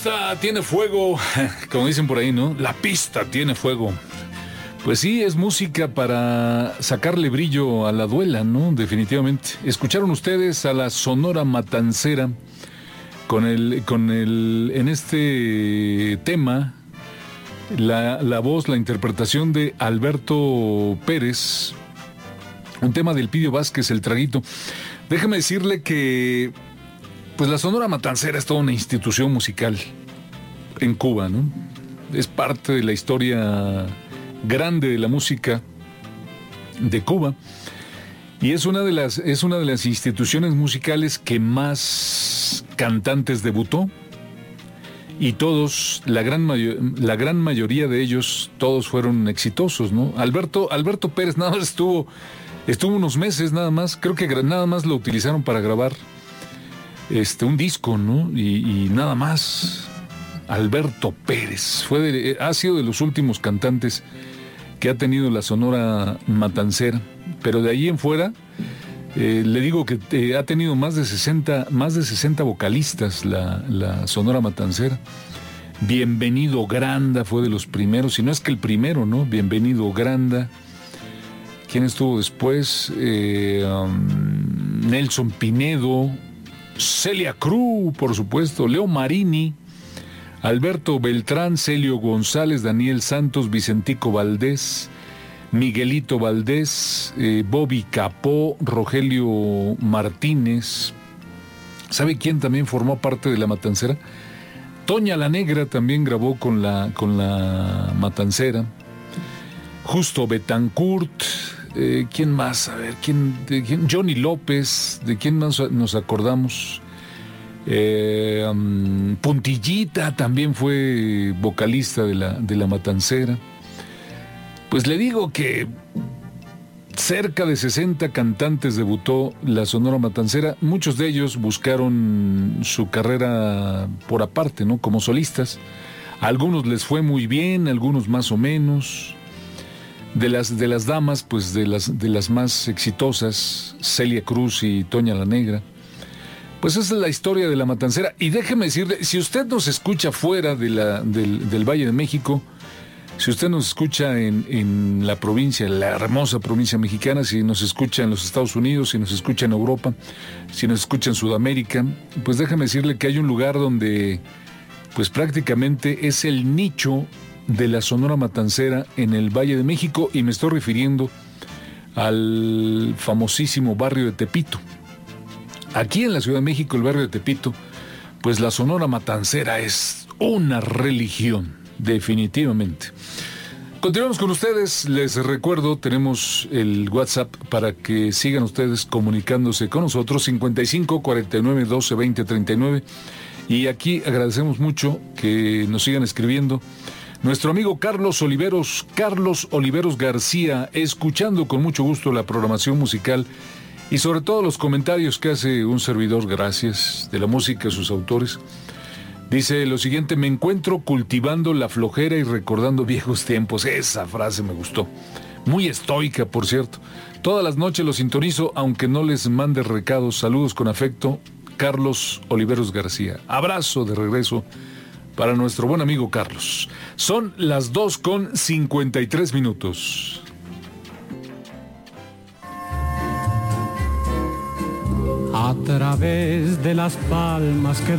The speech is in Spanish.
Pista tiene fuego, como dicen por ahí, ¿no? La pista tiene fuego. Pues sí, es música para sacarle brillo a la duela, ¿no? Definitivamente. Escucharon ustedes a la Sonora Matancera en este tema, la voz, la interpretación de Alberto Pérez, un tema del Pidio Vázquez, El Traguito. Déjame decirle que pues la Sonora Matancera es toda una institución musical en Cuba, ¿no? Es parte de la historia grande de la música de Cuba y es una de las instituciones musicales que más cantantes debutó y todos, la gran mayoría de ellos, todos fueron exitosos, ¿no? Alberto Pérez nada más estuvo unos meses nada más, creo que nada más lo utilizaron para grabar un disco, ¿no? Y nada más. Alberto Pérez ha sido de los últimos cantantes que ha tenido la Sonora Matancera, pero de ahí en fuera le digo que ha tenido más de 60 vocalistas la Sonora Matancera. Bienvenido Granda fue de los primeros, si no es que el primero, ¿no? Bienvenido Granda. ¿Quién estuvo después? Nelson Pinedo, Celia Cruz, por supuesto, Leo Marini, Alberto Beltrán, Celio González, Daniel Santos, Vicentico Valdés, Miguelito Valdés, Bobby Capó, Rogelio Martínez. ¿Sabe quién también formó parte de la Matancera? Toña la Negra también grabó con la Matancera. Justo Betancourt. ¿Quién más? A ver, ¿quién? Johnny López. ¿De quién más nos acordamos? Puntillita también fue vocalista de la Matancera. Pues le digo que cerca de 60 cantantes debutó la Sonora Matancera. Muchos de ellos buscaron su carrera por aparte, ¿no? Como solistas. A algunos les fue muy bien, a algunos más o menos. De las damas, pues de las más exitosas, Celia Cruz y Toña la Negra. Pues esa es la historia de la Matancera. Y déjeme decirle, si usted nos escucha fuera del Valle de México, si usted nos escucha en la provincia, la hermosa provincia mexicana, si nos escucha en los Estados Unidos, si nos escucha en Europa, si nos escucha en Sudamérica, pues déjame decirle que hay un lugar donde pues prácticamente es el nicho de la Sonora Matancera en el Valle de México, y me estoy refiriendo al famosísimo barrio de Tepito. Aquí en la Ciudad de México, el barrio de Tepito, pues la Sonora Matancera es una religión, definitivamente. Continuamos con ustedes, les recuerdo, tenemos el WhatsApp para que sigan ustedes comunicándose con nosotros, 55 49 12 20 39, y aquí agradecemos mucho que nos sigan escribiendo. Nuestro amigo Carlos Oliveros García, escuchando con mucho gusto la programación musical y sobre todo los comentarios que hace un servidor, gracias, de la música de sus autores. Dice lo siguiente: me encuentro cultivando la flojera y recordando viejos tiempos. Esa frase me gustó. Muy estoica, por cierto. Todas las noches los sintonizo, aunque no les mande recados. Saludos con afecto, Carlos Oliveros García. Abrazo de regreso para nuestro buen amigo Carlos. Son las 2:53. A través de las palmas que